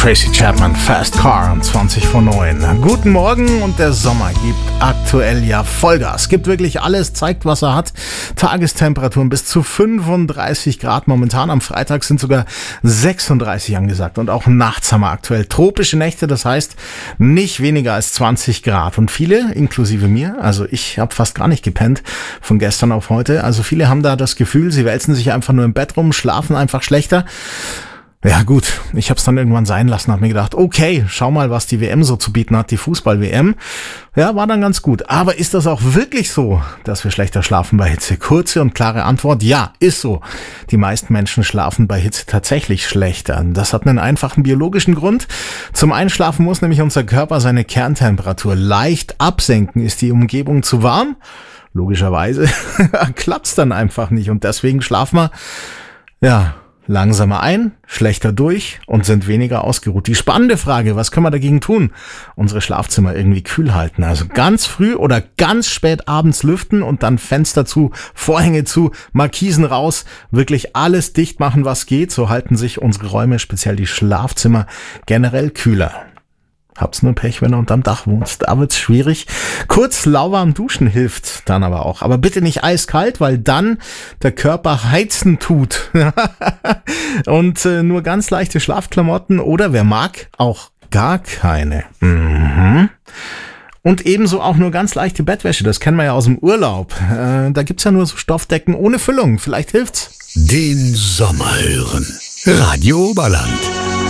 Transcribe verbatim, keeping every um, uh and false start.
Tracy Chapman, Fast Car um zwanzig vor neun. Guten Morgen, und der Sommer gibt aktuell ja Vollgas. Gibt wirklich alles, zeigt, was er hat. Tagestemperaturen bis zu fünfunddreißig Grad. Momentan am Freitag sind sogar sechsunddreißig angesagt. Und auch nachts haben wir aktuell tropische Nächte, das heißt nicht weniger als zwanzig Grad. Und viele, inklusive mir, also ich habe fast gar nicht gepennt von gestern auf heute. Also viele haben da das Gefühl, sie wälzen sich einfach nur im Bett rum, schlafen einfach schlechter. Ja gut, ich habe es dann irgendwann sein lassen, habe mir gedacht, okay, schau mal, was die W M so zu bieten hat, die Fußball-W M. Ja, war dann ganz gut. Aber ist das auch wirklich so, dass wir schlechter schlafen bei Hitze? Kurze und klare Antwort, ja, ist so. Die meisten Menschen schlafen bei Hitze tatsächlich schlechter. Das hat einen einfachen biologischen Grund. Zum Einschlafen muss nämlich unser Körper seine Kerntemperatur leicht absenken. Ist die Umgebung zu warm? Logischerweise klappt's dann einfach nicht, und deswegen schlafen wir, ja, langsamer ein, schlechter durch und sind weniger ausgeruht. Die spannende Frage, was können wir dagegen tun? Unsere Schlafzimmer irgendwie kühl halten. Also ganz früh oder ganz spät abends lüften und dann Fenster zu, Vorhänge zu, Markisen raus, wirklich alles dicht machen, was geht. So halten sich unsere Räume, speziell die Schlafzimmer, generell kühler. Habt's nur Pech, wenn du unterm Dach wohnst. Da wird's schwierig. Kurz lauwarm duschen hilft dann aber auch. Aber bitte nicht eiskalt, weil dann der Körper heizen tut. Und äh, nur ganz leichte Schlafklamotten oder, wer mag, auch gar keine. Mhm. Und ebenso auch nur ganz leichte Bettwäsche. Das kennen wir ja aus dem Urlaub. Äh, da gibt's ja nur so Stoffdecken ohne Füllung. Vielleicht hilft's. Den Sommer hören. Radio Oberland.